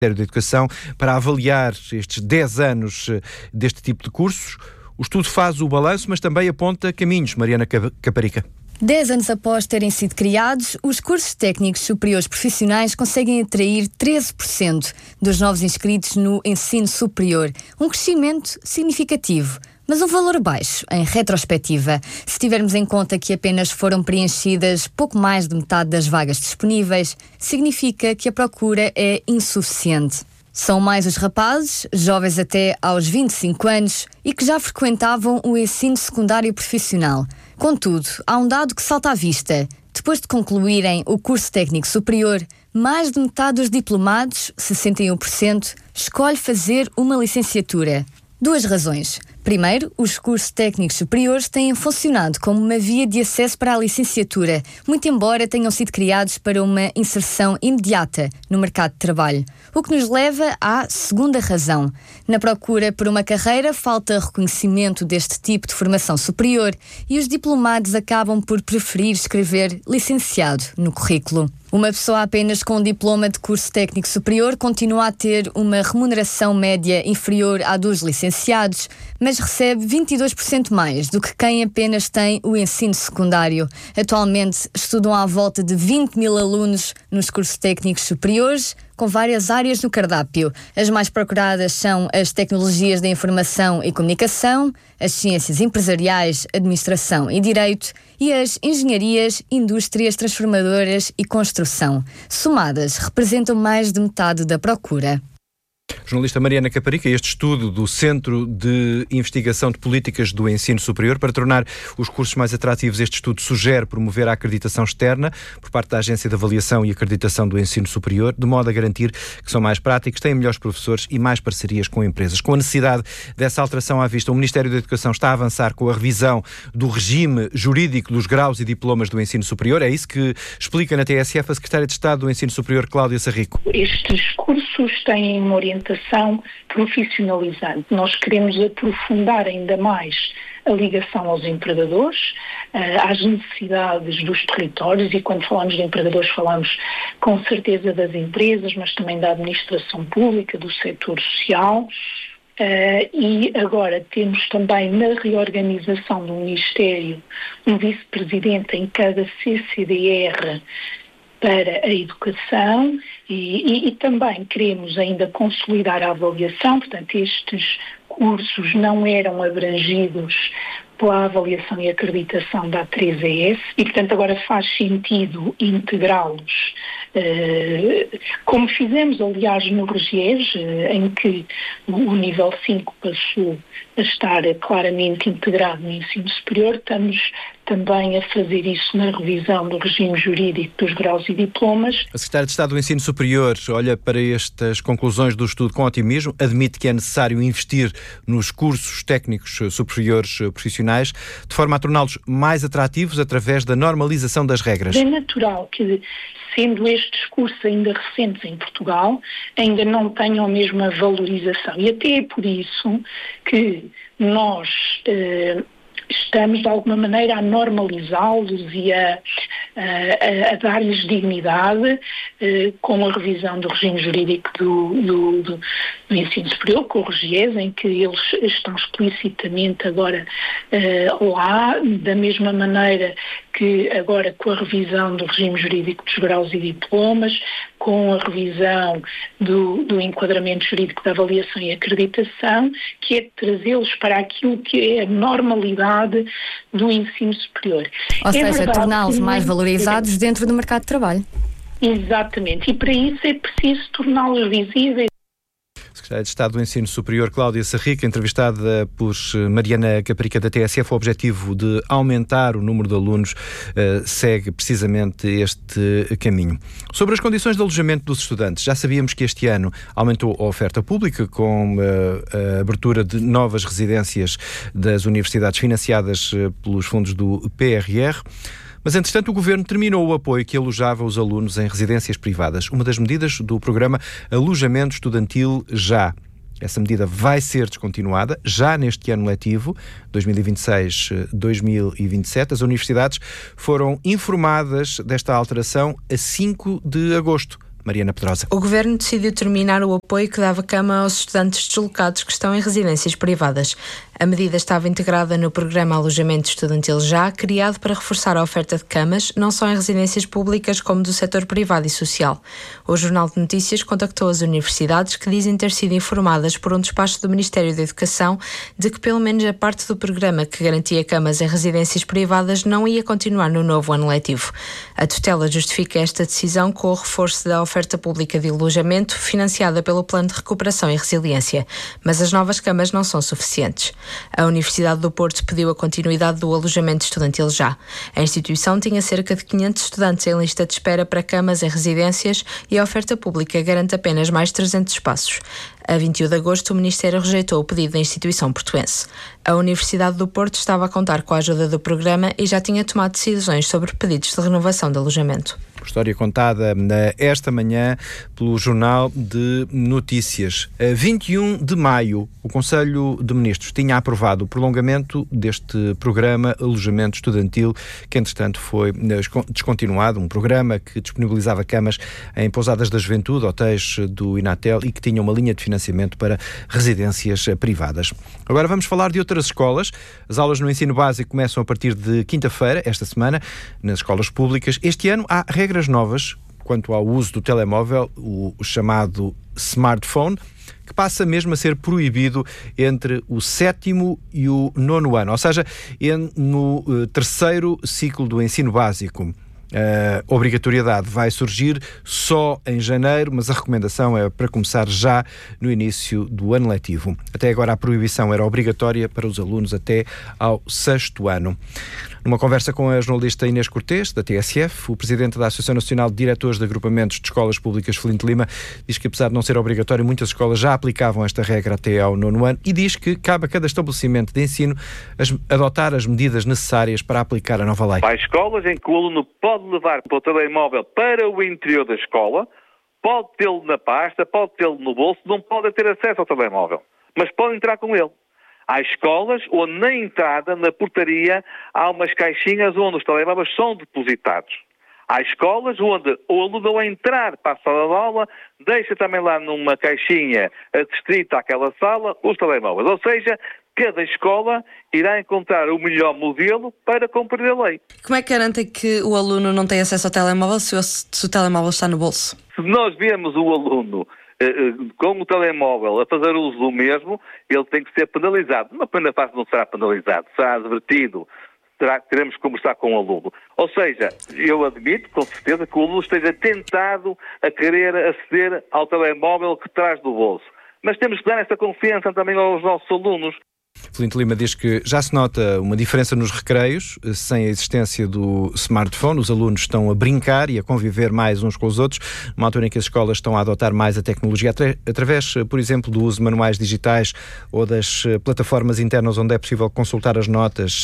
Ministério da Educação para avaliar estes 10 anos deste tipo de cursos. O estudo faz o balanço, mas também aponta caminhos. Mariana Caparica. 10 anos após terem sido criados, os cursos técnicos superiores profissionais conseguem atrair 13% dos novos inscritos no ensino superior. Um crescimento significativo, mas um valor baixo, em retrospectiva, se tivermos em conta que apenas foram preenchidas pouco mais de metade das vagas disponíveis, significa que a procura é insuficiente. São mais os rapazes, jovens até aos 25 anos, e que já frequentavam o ensino secundário profissional. Contudo, há um dado que salta à vista. Depois de concluírem o curso técnico superior, mais de metade dos diplomados, 61%, escolhe fazer uma licenciatura. 2 razões. Primeiro, os cursos técnicos superiores têm funcionado como uma via de acesso para a licenciatura, muito embora tenham sido criados para uma inserção imediata no mercado de trabalho. O que nos leva à segunda razão. Na procura por uma carreira, falta reconhecimento deste tipo de formação superior e os diplomados acabam por preferir escrever licenciado no currículo. Uma pessoa apenas com um diploma de curso técnico superior continua a ter uma remuneração média inferior à dos licenciados, mas recebe 22% mais do que quem apenas tem o ensino secundário. Atualmente estudam à volta de 20 mil alunos nos cursos técnicos superiores, com várias áreas no cardápio. As mais procuradas são as tecnologias da informação e comunicação, as ciências empresariais, administração e direito e as engenharias, indústrias transformadoras e construção. Somadas, representam mais de metade da procura. Jornalista Mariana Caparica, este estudo do Centro de Investigação de Políticas do Ensino Superior para tornar os cursos mais atrativos, este estudo sugere promover a acreditação externa por parte da Agência de Avaliação e Acreditação do Ensino Superior, de modo a garantir que são mais práticos, têm melhores professores e mais parcerias com empresas. Com a necessidade dessa alteração à vista, o Ministério da Educação está a avançar com a revisão do regime jurídico dos graus e diplomas do ensino superior. É isso que explica na TSF a Secretária de Estado do Ensino Superior, Cláudia Sarrico. Estes cursos têm uma orientação profissionalizante. Nós queremos aprofundar ainda mais a ligação aos empregadores, às necessidades dos territórios, e quando falamos de empregadores falamos com certeza das empresas, mas também da administração pública, do setor social. E agora temos também na reorganização do Ministério um vice-presidente em cada CCDR para a educação e também queremos ainda consolidar a avaliação. Portanto, estes cursos não eram abrangidos pela avaliação e acreditação da A3ES e, portanto, agora faz sentido integrá-los, como fizemos, aliás, no RGES, em que o nível 5 passou a estar claramente integrado no ensino superior. Estamos também a fazer isso na revisão do regime jurídico dos graus e diplomas. A Secretária de Estado do Ensino Superior olha para estas conclusões do estudo com otimismo, admite que é necessário investir nos cursos técnicos superiores profissionais, de forma a torná-los mais atrativos através da normalização das regras. É natural que, sendo estes cursos ainda recentes em Portugal, ainda não tenham a mesma valorização. E até é por isso que nós estamos, de alguma maneira, a normalizá-los e a dar-lhes dignidade com a revisão do regime jurídico do ensino superior, com o RGES, em que eles estão explicitamente agora lá, da mesma maneira que agora com a revisão do regime jurídico dos graus e diplomas, com a revisão do enquadramento jurídico da avaliação e acreditação, que é trazê-los para aquilo que é a normalidade do ensino superior. Ou seja, torná-los mais valorizados dentro do mercado de trabalho. Exatamente. E para isso é preciso torná-los visíveis. Secretária de Estado do Ensino Superior, Cláudia Sarrico, entrevistada por Mariana Caparica da TSF. O objetivo de aumentar o número de alunos segue precisamente este caminho. Sobre as condições de alojamento dos estudantes, já sabíamos que este ano aumentou a oferta pública com a abertura de novas residências das universidades financiadas pelos fundos do PRR. Mas, entretanto, o Governo terminou o apoio que alojava os alunos em residências privadas. Uma das medidas do programa Alojamento Estudantil Já. Essa medida vai ser descontinuada já neste ano letivo, 2026-2027. As universidades foram informadas desta alteração a 5 de agosto. Mariana Pedrosa. O Governo decidiu terminar o apoio que dava cama aos estudantes deslocados que estão em residências privadas. A medida estava integrada no programa Alojamento Estudantil Já, criado para reforçar a oferta de camas, não só em residências públicas como do setor privado e social. O Jornal de Notícias contactou as universidades, que dizem ter sido informadas por um despacho do Ministério da Educação de que pelo menos a parte do programa que garantia camas em residências privadas não ia continuar no novo ano letivo. A tutela justifica esta decisão com o reforço da oferta pública de alojamento financiada pelo Plano de Recuperação e Resiliência, mas as novas camas não são suficientes. A Universidade do Porto pediu a continuidade do alojamento estudantil Já. A instituição tinha cerca de 500 estudantes em lista de espera para camas em residências e a oferta pública garante apenas mais 300 espaços. A 21 de agosto, o Ministério rejeitou o pedido da instituição portuense. A Universidade do Porto estava a contar com a ajuda do programa e já tinha tomado decisões sobre pedidos de renovação de alojamento. História contada esta manhã pelo Jornal de Notícias. 21 de maio, o Conselho de Ministros tinha aprovado o prolongamento deste programa Alojamento Estudantil, que entretanto foi descontinuado, um programa que disponibilizava camas em pousadas da juventude, hotéis do Inatel e que tinha uma linha de financiamento para residências privadas. Agora vamos falar de outras escolas. As aulas no ensino básico começam a partir de quinta-feira, esta semana, nas escolas públicas. Este ano há regras novas quanto ao uso do telemóvel, o chamado smartphone, que passa mesmo a ser proibido entre o 7º e o 9º ano, ou seja, no terceiro ciclo do ensino básico. A obrigatoriedade vai surgir só em janeiro, mas a recomendação é para começar já no início do ano letivo. Até agora a proibição era obrigatória para os alunos até ao 6º ano. Numa conversa com a jornalista Inês Cortês, da TSF, o presidente da Associação Nacional de Diretores de Agrupamentos de Escolas Públicas, Flint Lima, diz que apesar de não ser obrigatório, muitas escolas já aplicavam esta regra até ao 9º ano e diz que cabe a cada estabelecimento de ensino adotar as medidas necessárias para aplicar a nova lei. Há escolas em que o aluno pode levar o telemóvel para o interior da escola, pode tê-lo na pasta, pode tê-lo no bolso, não pode ter acesso ao telemóvel, mas pode entrar com ele. Há escolas onde na entrada, na portaria, há umas caixinhas onde os telemóveis são depositados. Há escolas onde o aluno, ao entrar para a sala de aula, deixa também lá numa caixinha adstrita àquela sala os telemóveis. Ou seja, cada escola irá encontrar o melhor modelo para cumprir a lei. Como é que garantem que o aluno não tem acesso ao telemóvel se o telemóvel está no bolso? Se nós vemos o aluno com o telemóvel a fazer uso do mesmo, ele tem que ser penalizado. Na primeira fase não será penalizado, será advertido. Teremos que conversar com o aluno. Ou seja, eu admito, com certeza, que o aluno esteja tentado a querer aceder ao telemóvel que traz do bolso. Mas temos que dar essa confiança também aos nossos alunos. Flint Lima diz que já se nota uma diferença nos recreios, sem a existência do smartphone. Os alunos estão a brincar e a conviver mais uns com os outros, numa altura em que as escolas estão a adotar mais a tecnologia, através, por exemplo, do uso de manuais digitais ou das plataformas internas onde é possível consultar as notas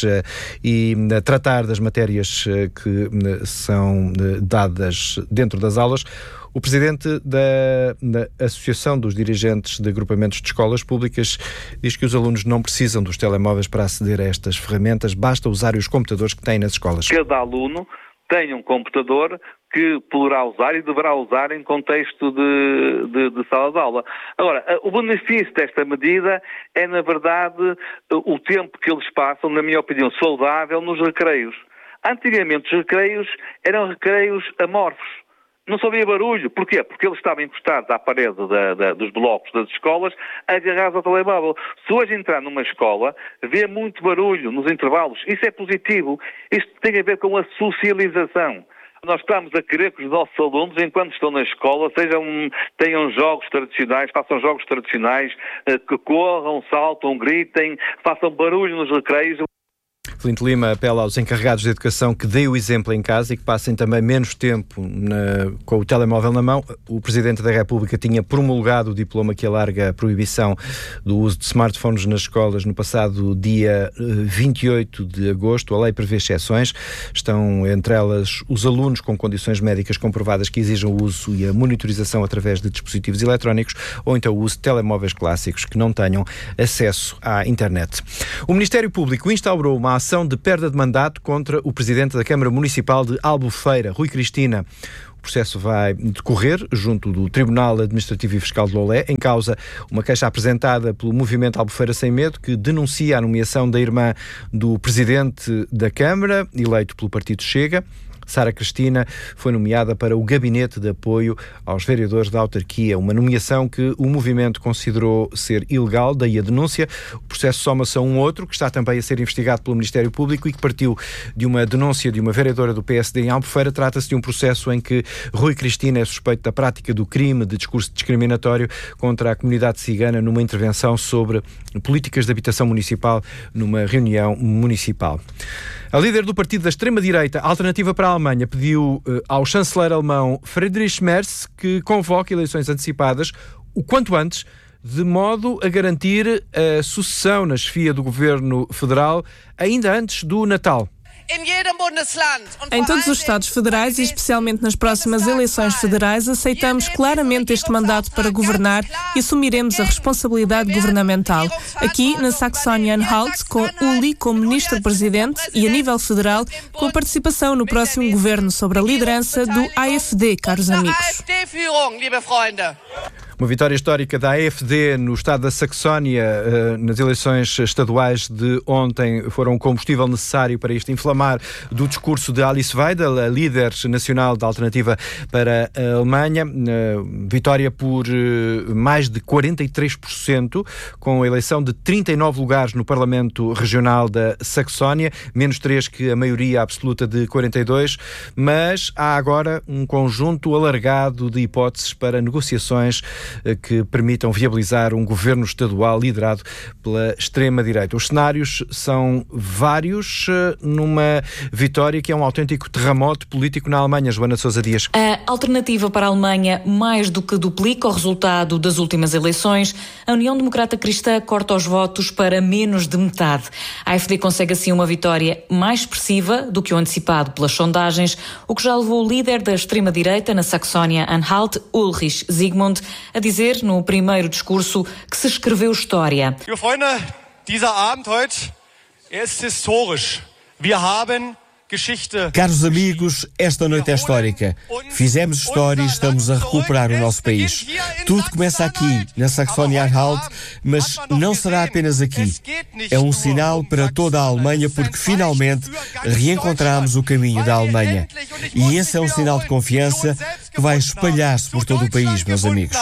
e tratar das matérias que são dadas dentro das aulas. O presidente da Associação dos Dirigentes de Agrupamentos de Escolas Públicas diz que os alunos não precisam dos telemóveis para aceder a estas ferramentas, basta usar os computadores que têm nas escolas. Cada aluno tem um computador que poderá usar e deverá usar em contexto de sala de aula. Agora, o benefício desta medida é, na verdade, o tempo que eles passam, na minha opinião, saudável nos recreios. Antigamente os recreios eram recreios amorfos. Não só havia barulho. Porquê? Porque eles estavam encostados à parede dos blocos das escolas, agarrados ao telemóvel. Se hoje entrar numa escola, vê muito barulho nos intervalos. Isso é positivo. Isto tem a ver com a socialização. Nós estamos a querer que os nossos alunos, enquanto estão na escola, tenham jogos tradicionais, façam jogos tradicionais, que corram, saltam, gritem, façam barulho nos recreios. Flint Lima apela aos encarregados de educação que deem o exemplo em casa e que passem também menos tempo com o telemóvel na mão. O Presidente da República tinha promulgado o diploma que alarga a proibição do uso de smartphones nas escolas no passado dia 28 de agosto. A lei prevê exceções. Estão entre elas os alunos com condições médicas comprovadas que exijam o uso e a monitorização através de dispositivos eletrónicos ou então o uso de telemóveis clássicos que não tenham acesso à internet. O Ministério Público instaurou uma ação ação de perda de mandato contra o presidente da Câmara Municipal de Albufeira, Rui Cristina. O processo vai decorrer junto do Tribunal Administrativo e Fiscal de Lolé, em causa uma queixa apresentada pelo movimento Albufeira Sem Medo, que denuncia a nomeação da irmã do presidente da Câmara, eleito pelo partido Chega. Sara Cristina foi nomeada para o Gabinete de Apoio aos Vereadores da Autarquia, uma nomeação que o movimento considerou ser ilegal, daí a denúncia. O processo soma-se a um outro, que está também a ser investigado pelo Ministério Público e que partiu de uma denúncia de uma vereadora do PSD em Albufeira. Trata-se de um processo em que Rui Cristina é suspeito da prática do crime de discurso discriminatório contra a comunidade cigana numa intervenção sobre políticas de habitação municipal numa reunião municipal. A líder do partido da extrema-direita, Alternativa para a Alemanha, pediu ao chanceler alemão Friedrich Merz que convoque eleições antecipadas o quanto antes, de modo a garantir a sucessão na chefia do governo federal ainda antes do Natal. Em todos os Estados federais e especialmente nas próximas eleições federais, aceitamos claramente este mandato para governar e assumiremos a responsabilidade governamental. Aqui, na Saxônia-Anhalt, com Uli como ministro-presidente e a nível federal, com a participação no próximo governo sob a liderança do AfD, caros amigos. Uma vitória histórica da AfD no estado da Saxónia nas eleições estaduais de ontem foram o combustível necessário para este inflamar do discurso de Alice Weidel, a líder nacional da Alternativa para a Alemanha. Vitória por mais de 43%, com a eleição de 39 lugares no Parlamento Regional da Saxónia, menos 3 que a maioria absoluta de 42, mas há agora um conjunto alargado de hipóteses para negociações que permitam viabilizar um governo estadual liderado pela extrema-direita. Os cenários são vários numa vitória que é um autêntico terremoto político na Alemanha. Joana Sousa Dias. A Alternativa para a Alemanha mais do que duplica o resultado das últimas eleições. A União Democrata Cristã corta os votos para menos de metade. A AfD consegue assim uma vitória mais expressiva do que o antecipado pelas sondagens, o que já levou o líder da extrema-direita na Saxónia-Anhalt, Ulrich Zygmunt, a dizer no primeiro discurso que se escreveu história. Liebe Freunde, dieser Abend heute, ist historisch. Wir haben Geschichte. Caros amigos, esta noite é histórica. Fizemos história e estamos a recuperar o nosso país. Tudo começa aqui, na Saxónia-Anhalt, mas não será apenas aqui. É um sinal para toda a Alemanha porque finalmente reencontramos o caminho da Alemanha. E esse é um sinal de confiança que vai espalhar-se por todo o país, meus amigos.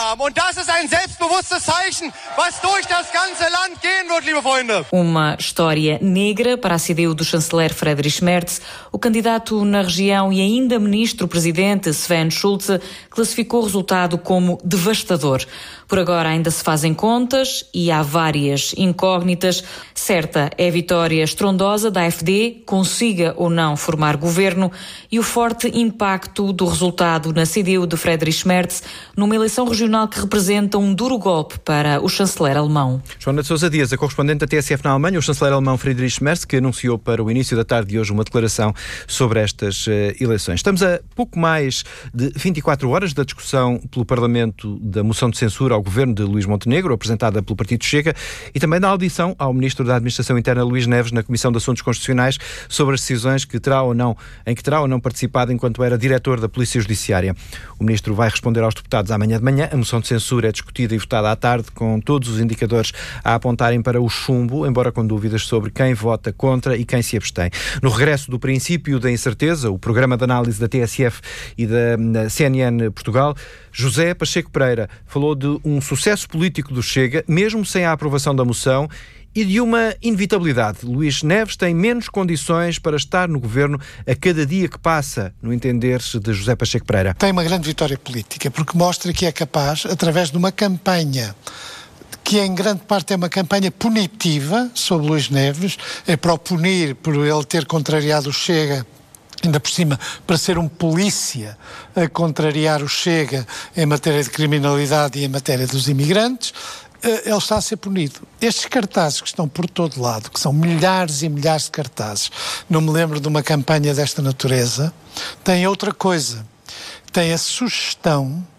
Uma história negra para a CDU do chanceler Friedrich Merz. O candidato na região e ainda ministro-presidente Sven Schulze classificou o resultado como devastador. Por agora ainda se fazem contas e há várias incógnitas. Certa é a vitória estrondosa da AfD, consiga ou não formar governo, e o forte impacto do resultado na CDU de Friedrich Merz numa eleição regional que representa um duro golpe para o chanceler alemão. Joana de Sousa Dias, a correspondente da TSF na Alemanha, o chanceler alemão Friedrich Merz, que anunciou para o início da tarde de hoje uma declaração sobre estas eleições. Estamos a pouco mais de 24 horas da discussão pelo Parlamento da moção de censura ao governo de Luís Montenegro, apresentada pelo Partido Chega, e também da audição ao Ministro da Administração Interna, Luís Neves, na Comissão de Assuntos Constitucionais, sobre as decisões em que terá ou não participado enquanto era diretor da Polícia Judiciária. O Ministro vai responder aos deputados amanhã de manhã. A moção de censura é discutida e votada à tarde, com todos os indicadores a apontarem para o chumbo, embora com dúvidas sobre quem vota contra e quem se abstém. No regresso do princípio da incerteza, o programa de análise da TSF e da CNN Portugal, José Pacheco Pereira falou de um sucesso político do Chega, mesmo sem a aprovação da moção, e de uma inevitabilidade. Luís Neves tem menos condições para estar no governo a cada dia que passa, no entender de José Pacheco Pereira. Tem uma grande vitória política, porque mostra que é capaz, através de uma campanha que em grande parte é uma campanha punitiva sobre Luís Neves, é para o punir por ele ter contrariado o Chega, ainda por cima, para ser um polícia a contrariar o Chega em matéria de criminalidade e em matéria dos imigrantes. Ele está a ser punido. Estes cartazes que estão por todo lado, que são milhares e milhares de cartazes, não me lembro de uma campanha desta natureza, têm outra coisa. Tem a sugestão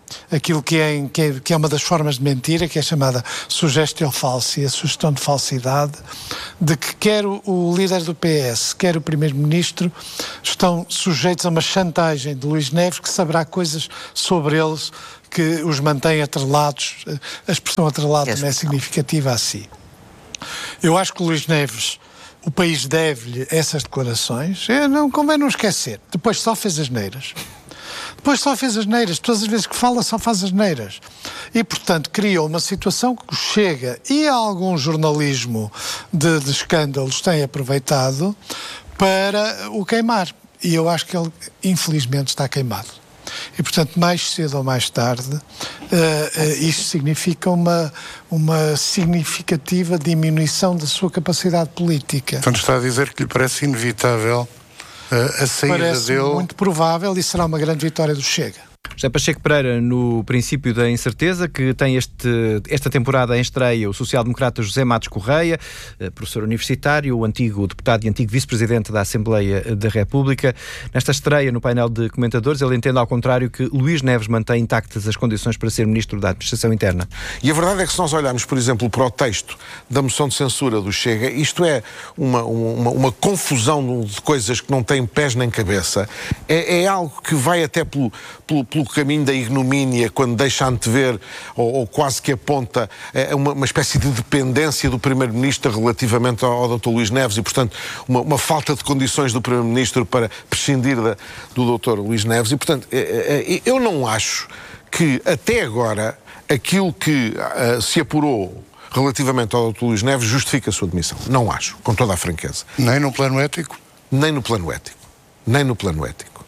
aquilo que é uma das formas de mentira, que é chamada sugestio falsi, a sugestão de falsidade, de que quer o líder do PS, quer o primeiro-ministro estão sujeitos a uma chantagem de Luís Neves, que saberá coisas sobre eles que os mantém atrelados. A expressão atrelado também é significativa a si. Eu acho que o Luís Neves, o país deve-lhe essas declarações. Não convém não esquecer. Depois só fez asneiras. Todas as vezes que fala só faz asneiras. E, portanto, criou uma situação que o Chega e algum jornalismo de escândalos têm aproveitado para o queimar. E eu acho que ele, infelizmente, está queimado. E, portanto, mais cedo ou mais tarde, isto significa uma significativa diminuição da sua capacidade política. Portanto, está a dizer que lhe parece inevitável a saída parece dele... muito provável e será uma grande vitória do Chega. José Pacheco Pereira, no princípio da incerteza, que tem esta temporada em estreia o social-democrata José Matos Correia, professor universitário, antigo deputado e antigo vice-presidente da Assembleia da República. Nesta estreia no painel de comentadores, ele entende ao contrário que Luís Neves mantém intactas as condições para ser Ministro da Administração Interna. E a verdade é que se nós olharmos, por exemplo, para o texto da moção de censura do Chega, isto é uma confusão de coisas que não têm pés nem cabeça. É algo que vai até pelo caminho da ignomínia, quando deixa antever ou quase que aponta uma espécie de dependência do Primeiro-Ministro relativamente ao Dr. Luís Neves e, portanto, uma falta de condições do Primeiro-Ministro para prescindir do Dr. Luís Neves. E, portanto, eu não acho que até agora aquilo que se apurou relativamente ao Dr. Luís Neves justifica a sua demissão. Não acho, com toda a franqueza. Nem no plano ético? Nem no plano ético.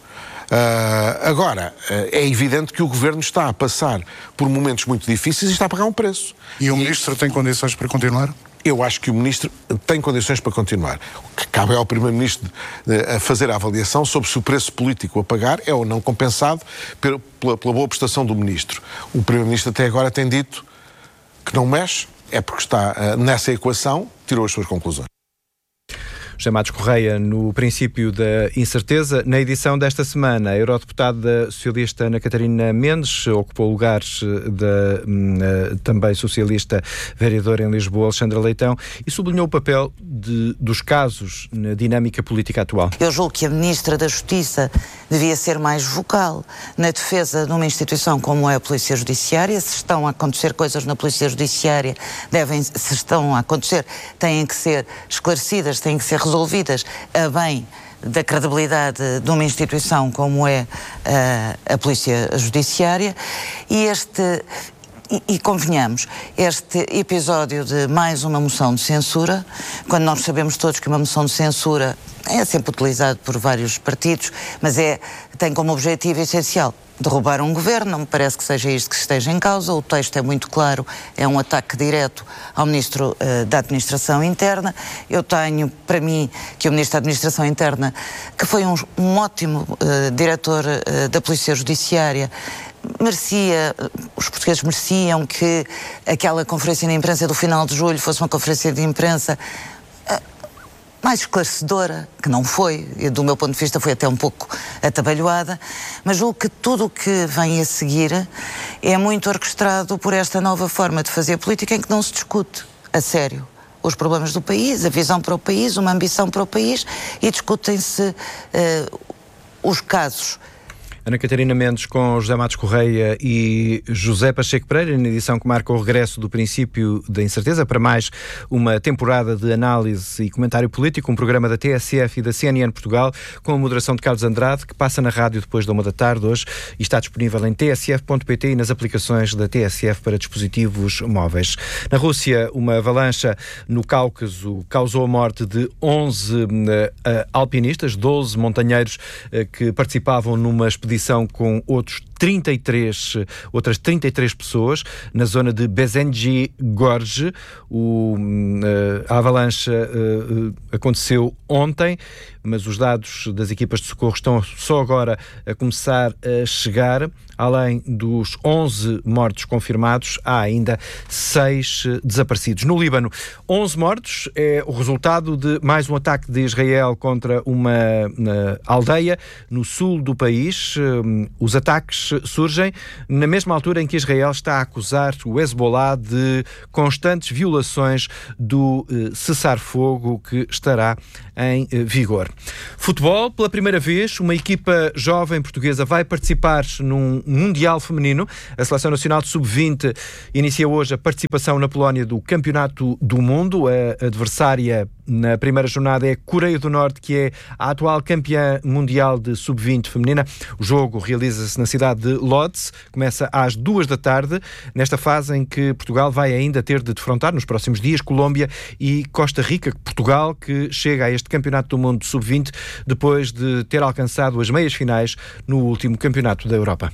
Agora, é evidente que o Governo está a passar por momentos muito difíceis e está a pagar um preço. E o Ministro tem condições para continuar? Eu acho que o Ministro tem condições para continuar. O que cabe ao Primeiro-Ministro a fazer a avaliação sobre se o preço político a pagar é ou não compensado pela boa prestação do Ministro. O Primeiro-Ministro até agora tem dito que não mexe, é porque está nessa equação, tirou as suas conclusões. José Matos Correia, no princípio da incerteza. Na edição desta semana, a eurodeputada socialista Ana Catarina Mendes ocupou lugares da também socialista vereadora em Lisboa, Alexandra Leitão, e sublinhou o papel dos casos na dinâmica política atual. Eu julgo que a Ministra da Justiça devia ser mais vocal na defesa de uma instituição como é a Polícia Judiciária. Se estão a acontecer coisas na Polícia Judiciária, se estão a acontecer, têm que ser esclarecidas, têm que ser resolvidas a bem da credibilidade de uma instituição como é a Polícia Judiciária. E convenhamos, este episódio de mais uma moção de censura, quando nós sabemos todos que uma moção de censura é sempre utilizado por vários partidos, mas tem como objetivo essencial derrubar um governo. Não me parece que seja isto que esteja em causa. O texto é muito claro, é um ataque direto ao Ministro da Administração Interna. Eu tenho para mim que o Ministro da Administração Interna, que foi um ótimo diretor da Polícia Judiciária, os portugueses mereciam que aquela conferência de imprensa do final de julho fosse uma conferência de imprensa mais esclarecedora, que não foi, e do meu ponto de vista foi até um pouco atabalhoada, mas julgo que tudo o que vem a seguir é muito orquestrado por esta nova forma de fazer política em que não se discute a sério os problemas do país, a visão para o país, uma ambição para o país, e discutem-se os casos. Ana Catarina Mendes com José Matos Correia e José Pacheco Pereira, na edição que marca o regresso do princípio da incerteza para mais uma temporada de análise e comentário político, um programa da TSF e da CNN Portugal, com a moderação de Carlos Andrade, que passa na rádio depois da 13h hoje e está disponível em tsf.pt e nas aplicações da TSF para dispositivos móveis. Na Rússia, uma avalanche no Cáucaso causou a morte de 11 alpinistas, 12 montanheiros que participavam numa expedição com outras 33 pessoas na zona de Bezenji Gorge. A avalanche aconteceu ontem, mas os dados das equipas de socorro estão só agora a começar a chegar. Além dos 11 mortos confirmados, há ainda 6 desaparecidos. No Líbano, 11 mortos é o resultado de mais um ataque de Israel contra uma aldeia no sul do país. Os ataques ataques surgem na mesma altura em que Israel está a acusar o Hezbollah de constantes violações do cessar-fogo que estará em vigor. Futebol, pela primeira vez, uma equipa jovem portuguesa vai participar num Mundial Feminino. A Seleção Nacional de Sub-20 inicia hoje a participação na Polónia do Campeonato do Mundo. A adversária na primeira jornada é a Coreia do Norte, que é a atual campeã mundial de Sub-20 feminina. O jogo realiza-se na cidade de Lodz, começa às 14h, nesta fase em que Portugal vai ainda ter de defrontar nos próximos dias Colômbia e Costa Rica. Portugal que chega a este Campeonato do Mundo de Sub-20 depois de ter alcançado as meias finais no último Campeonato da Europa.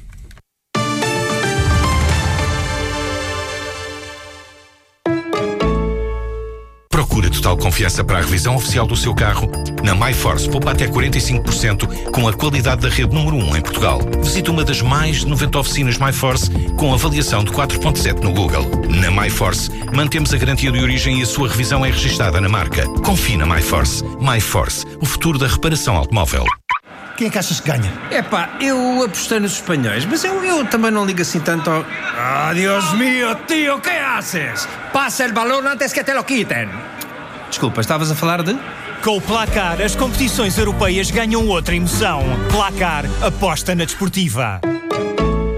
Procura total confiança para a revisão oficial do seu carro? Na MyForce, poupa até 45% com a qualidade da rede número 1 em Portugal. Visite uma das mais de 90 oficinas MyForce com avaliação de 4.7 no Google. Na MyForce, mantemos a garantia de origem e a sua revisão é registada na marca. Confie na MyForce. MyForce, o futuro da reparação automóvel. Quem é que achas que ganha? Eu apostei nos espanhóis, mas eu também não ligo assim tanto ao... Dios mío, tío, ¿qué haces? Pasa el balón antes que te lo quiten. Desculpa, estavas a falar de... Com o Placar, as competições europeias ganham outra emoção. Placar, aposta na desportiva.